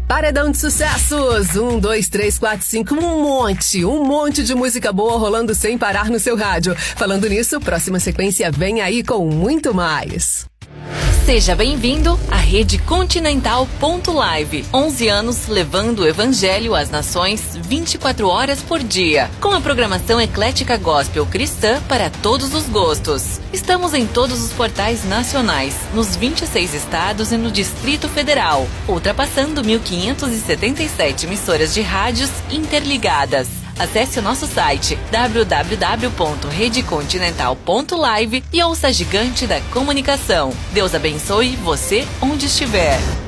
Paredão de sucessos, 1, 2, 3, 4, 5, um monte de música boa rolando sem parar no seu rádio. Falando nisso, próxima sequência vem aí com muito mais. Seja bem-vindo à Rede Continental Live. 11 anos levando o evangelho às nações 24 horas por dia, com a programação eclética gospel cristã para todos os gostos. Estamos em todos os portais nacionais, nos 26 estados e no Distrito Federal, ultrapassando 1.577 emissoras de rádios interligadas. Acesse o nosso site www.redecontinental.live e ouça a gigante da comunicação. Deus abençoe você onde estiver.